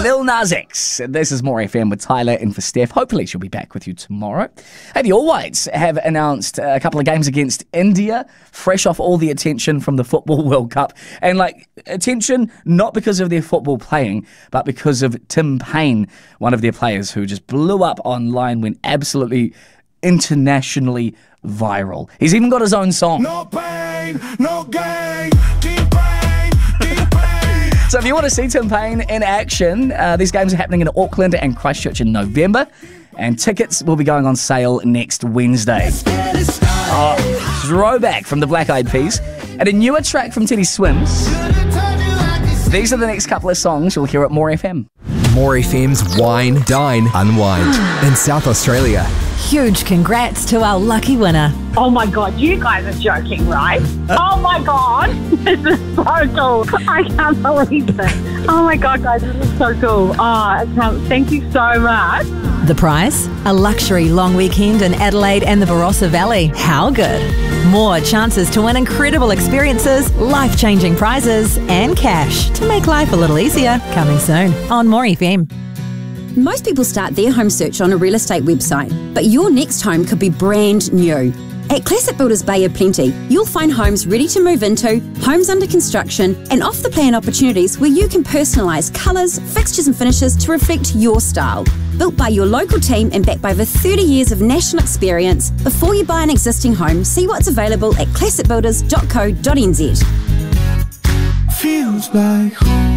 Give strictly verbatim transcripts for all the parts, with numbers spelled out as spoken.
Lil Nas X. This is More F M with Tyler and for Steph. Hopefully she'll be back with you tomorrow. Hey, the All Whites have announced a couple of games against India, fresh off all the attention from the Football World Cup. And, like, attention not because of their football playing, but because of Tim Payne, one of their players who just blew up online, went absolutely internationally viral. He's even got his own song. No pain, no gain, keep pain, keep pain. So if you want to see Tim Payne in action, uh, these games are happening in Auckland and Christchurch in November, and tickets will be going on sale next Wednesday. Oh, throwback from the Black Eyed Peas and a newer track from Teddy Swims. These are the next couple of songs you'll hear at More F M. More F M's Wine, Dine, Unwind in South Australia. Huge congrats to our lucky winner. Oh my God, you guys are joking, right? Oh my God, this is so cool. I can't believe it. Oh my God, guys, this is so cool. Oh, I can't, thank you so much. The prize? A luxury long weekend in Adelaide and the Barossa Valley. How good? More chances to win incredible experiences, life-changing prizes, and cash to make life a little easier. Coming soon on More F M. Most people start their home search on a real estate website, but your next home could be brand new. At Classic Builders Bay of Plenty, you'll find homes ready to move into, homes under construction, and off-the-plan opportunities where you can personalise colours, fixtures and finishes to reflect your style. Built by your local team and backed by over thirty years of national experience, before you buy an existing home, see what's available at classic builders dot co dot n z. Feels like home.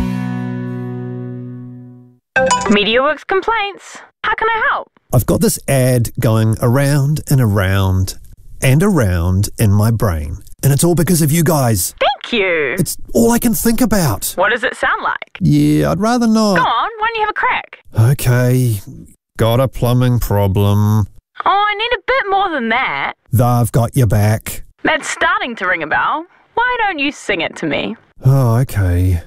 MediaWorks complaints. How can I help? I've got this ad going around and around and around in my brain. And it's all because of you guys. Thank you. It's all I can think about. What does it sound like? Yeah, I'd rather not. Go on, why don't you have a crack? Okay, got a plumbing problem. Oh, I need a bit more than that. I've got your back. That's starting to ring a bell. Why don't you sing it to me? Oh, okay.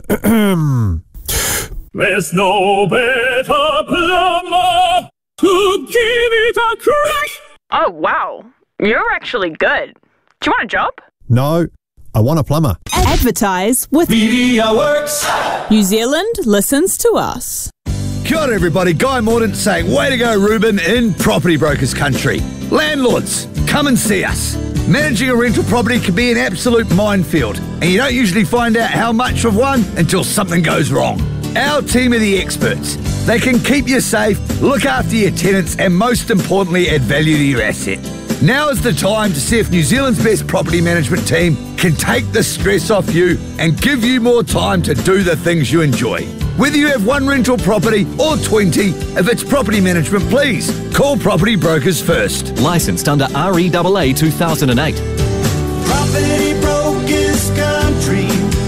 There's no better plumber to give it a crack. Oh, wow. You're actually good. Do you want a job? No, I want a plumber. Advertise with MediaWorks. New Zealand listens to us. Kia ora everybody, Guy Mordaunt saying, way to go Ruben in Property Brokers Country. Landlords, come and see us. Managing a rental property can be an absolute minefield, and you don't usually find out how much of one until something goes wrong. Our team are the experts. They can keep you safe, look after your tenants, and most importantly, add value to your asset. Now is the time to see if New Zealand's best property management team can take the stress off you and give you more time to do the things you enjoy. Whether you have one rental property or twenty, if it's property management, please call Property Brokers first. Licensed under R E A A two thousand eight. Property Brokers Country.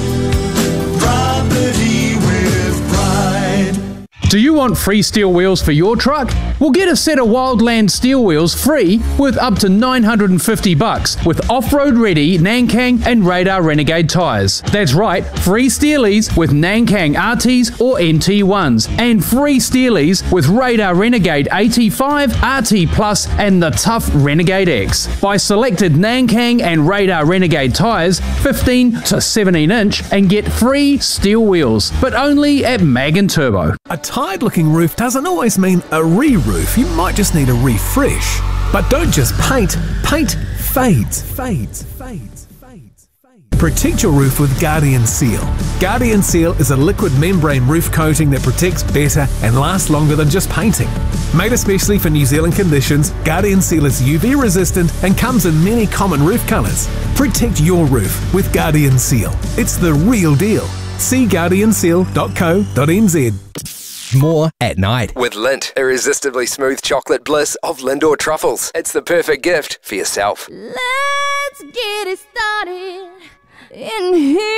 Property with pride. Do you want free steel wheels for your truck? Well, get a set of Wildland steel wheels free with up to nine hundred fifty bucks with off-road ready Nankang and Radar Renegade tyres. That's right, free steelies with Nankang R Ts or N T ones and free steelies with Radar Renegade A T five, R T Plus and the tough Renegade X. Buy selected Nankang and Radar Renegade tyres fifteen to seventeen inch and get free steel wheels, but only at Mag and Turbo. A tired-looking roof doesn't always mean a re-roof. You might just need a refresh. But don't just paint. Paint fades, fades, fades, fades, fades. Protect your roof with Guardian Seal. Guardian Seal is a liquid membrane roof coating that protects better and lasts longer than just painting. Made especially for New Zealand conditions, Guardian Seal is U V resistant and comes in many common roof colours. Protect your roof with Guardian Seal. It's the real deal. See guardian seal dot co dot n z. More at night with Lindt, irresistibly smooth chocolate bliss of Lindor truffles. It's the perfect gift for yourself. Let's get it started in here.